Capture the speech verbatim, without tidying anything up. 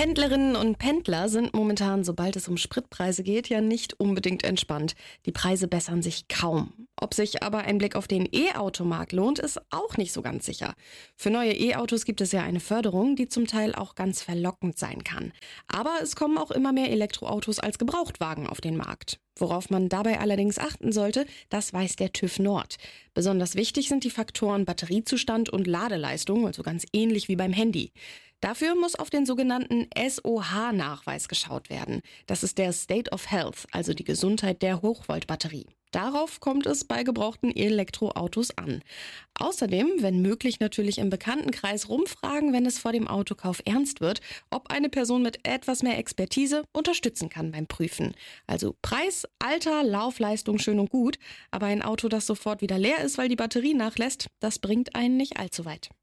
Pendlerinnen und Pendler sind momentan, sobald es um Spritpreise geht, ja nicht unbedingt entspannt. Die Preise bessern sich kaum. Ob sich aber ein Blick auf den E-Automarkt lohnt, ist auch nicht so ganz sicher. Für neue E-Autos gibt es ja eine Förderung, die zum Teil auch ganz verlockend sein kann. Aber es kommen auch immer mehr Elektroautos als Gebrauchtwagen auf den Markt. Worauf man dabei allerdings achten sollte, das weiß der TÜV Nord. Besonders wichtig sind die Faktoren Batteriezustand und Ladeleistung, also ganz ähnlich wie beim Handy. Dafür muss auf den sogenannten S O H-Nachweis geschaut werden. Das ist der State of Health, also die Gesundheit der Hochvoltbatterie. Darauf kommt es bei gebrauchten Elektroautos an. Außerdem, wenn möglich, natürlich im Bekanntenkreis rumfragen, wenn es vor dem Autokauf ernst wird, ob eine Person mit etwas mehr Expertise unterstützen kann beim Prüfen. Also Preis, Alter, Laufleistung schön und gut, aber ein Auto, das sofort wieder leer ist, weil die Batterie nachlässt, das bringt einen nicht allzu weit.